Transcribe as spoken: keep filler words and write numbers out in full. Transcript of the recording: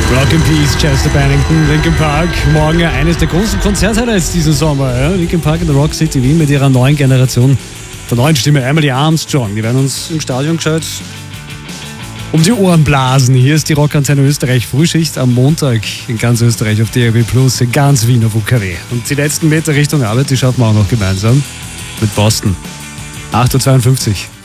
Rock in Peace, Chester Bennington, Linkin Park. Morgen ja eines der großen Konzerthighlights diesen Sommer. Ja? Linkin Park in der Rock City Wien mit ihrer neuen Generation der neuen Stimme Emily Armstrong. Die werden uns im Stadion gescheit um die Ohren blasen. Hier ist die Rockantenne Österreich Frühschicht am Montag in ganz Österreich auf D A B Plus, in ganz Wien auf U K W. Und die letzten Meter Richtung Arbeit, die schaffen wir auch noch gemeinsam mit Boston. acht Uhr zweiundfünfzig.